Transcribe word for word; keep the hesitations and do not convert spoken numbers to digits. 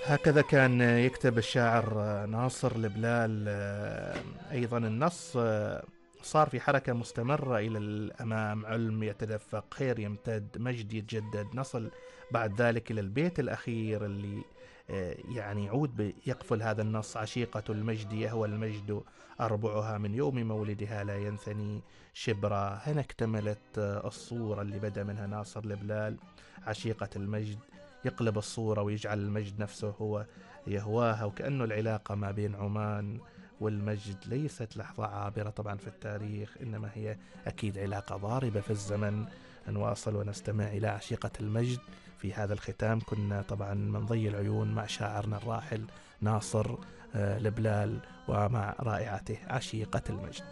هكذا كان يكتب الشاعر ناصر البلال. أيضا النص صار في حركة مستمرة إلى الأمام، علم يتدفق، خير يمتد، مجد يتجدد. نصل بعد ذلك إلى البيت الأخير اللي يعني يعود يقفل هذا النص: عشيقة المجد يهوى المجد أربعها، من يوم مولدها لا ينثني شبرا. هنا اكتملت الصورة اللي بدأ منها ناصر البلال: عشيقة المجد، يقلب الصورة ويجعل المجد نفسه هو يهواها. وكأنه العلاقة ما بين عمان والمجد ليست لحظة عابرة طبعا في التاريخ، إنما هي أكيد علاقة ضاربة في الزمن. نواصل ونستمع إلى عشيقة المجد. في هذا الختام كنا طبعا من ضي العيون مع شاعرنا الراحل ناصر البلال ومع رائعته عشيقة المجد.